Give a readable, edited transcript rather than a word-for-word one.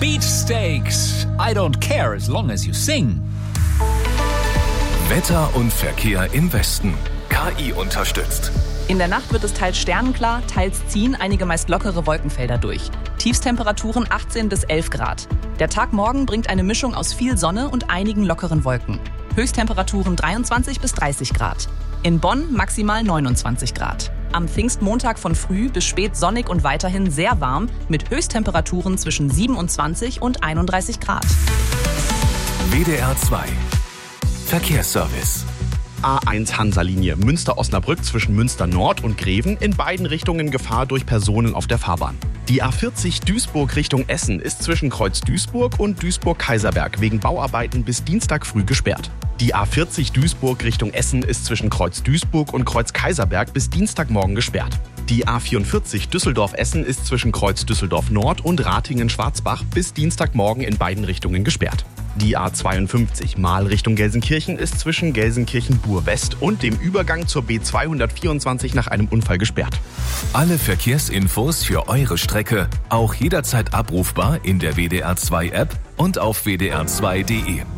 Beefsteaks. I don't care as long as you sing. Wetter und Verkehr im Westen. KI unterstützt. In der Nacht wird es teils sternenklar, teils ziehen einige meist lockere Wolkenfelder durch. Tiefstemperaturen 18 bis 11 Grad. Der Tag morgen bringt eine Mischung aus viel Sonne und einigen lockeren Wolken. Höchsttemperaturen 23 bis 30 Grad. In Bonn maximal 29 Grad. Am Pfingstmontag von früh bis spät sonnig und weiterhin sehr warm mit Höchsttemperaturen zwischen 27 und 31 Grad. WDR 2 Verkehrsservice. A1 Hansa-Linie Münster-Osnabrück zwischen Münster Nord und Greven, in beiden Richtungen Gefahr durch Personen auf der Fahrbahn. Die A40 Duisburg Richtung Essen ist zwischen Kreuz Duisburg und Duisburg-Kaiserberg wegen Bauarbeiten bis Dienstag früh gesperrt. Die A40 Duisburg Richtung Essen ist zwischen Kreuz Duisburg und Kreuz Kaiserberg bis Dienstagmorgen gesperrt. Die A44 Düsseldorf-Essen ist zwischen Kreuz Düsseldorf Nord und Ratingen-Schwarzbach bis Dienstagmorgen in beiden Richtungen gesperrt. Die A52 Mahl Richtung Gelsenkirchen ist zwischen Gelsenkirchen-Bur-West und dem Übergang zur B224 nach einem Unfall gesperrt. Alle Verkehrsinfos für eure Strecke auch jederzeit abrufbar in der WDR 2 App und auf wdr2.de.